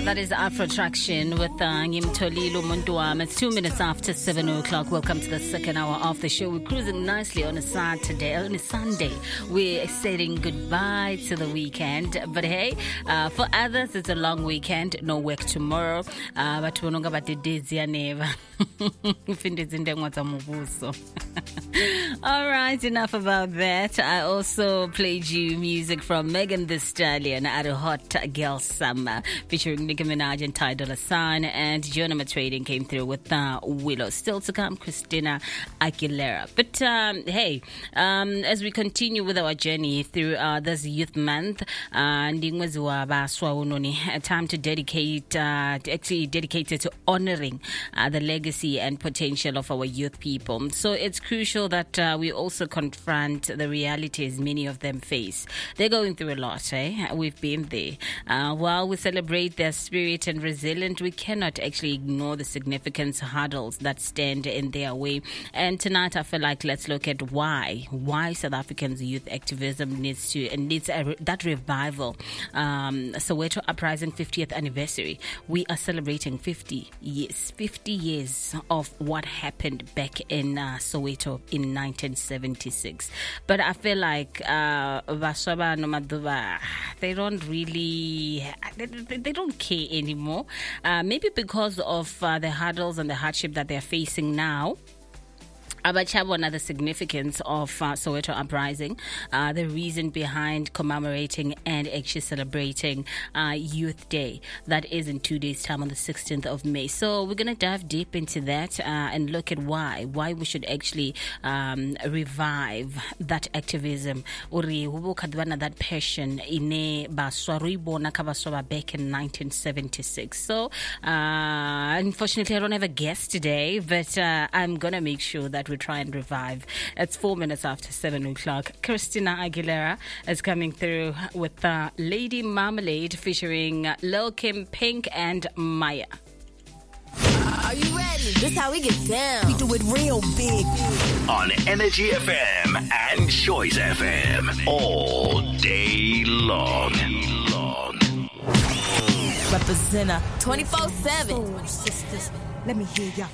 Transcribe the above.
That is Afro Traction with Ngimtolilo Munduam. It's 2 minutes after 7 o'clock. Welcome to the second hour of the show. We're cruising nicely on a Sunday. We're saying goodbye to the weekend. But hey, for others, it's a long weekend. No work tomorrow. But we're not about the days never. All right, enough about that. I also played you music from Megan Thee Stallion at a Hot Girl Summer featuring Nicki Minaj and Ty Dolla $ign, and Jonah Trading came through with Willow. Still to come, Christina Aguilera. But hey, as we continue with our journey through this Youth Month, a time to dedicate dedicated to honoring the legacy and potential of our youth people. So it's crucial that we also confront the realities many of them face. They're going through a lot, eh? We've been there. While we celebrate their spirit and resilience, we cannot actually ignore the significant hurdles that stand in their way. And tonight, I feel like let's look at why South Africans' youth activism needs that revival. Soweto Uprising 50th anniversary. We are celebrating 50 years of what happened back in Soweto in 1976. But I feel like Vaswaba Nomaduva, they don't really, they don't care anymore. Maybe because of the hurdles and the hardship that they're facing now. Abachabona, the significance of Soweto Uprising, the reason behind commemorating and actually celebrating Youth Day. That is in 2 days' time on the 16th of May. So we're going to dive deep into that and look at why we should actually revive that activism, that passion back in 1976. So unfortunately, I don't have a guest today, but I'm going to make sure that we try and revive. It's 4 minutes after 7 o'clock. Christina Aguilera is coming through with Lady Marmalade featuring Lil Kim, Pink, and Maya. Are you ready? This how we get down. We do it real big. On Energy FM and Choice FM. All day long. Representer 24/7. Sisters, let me hear your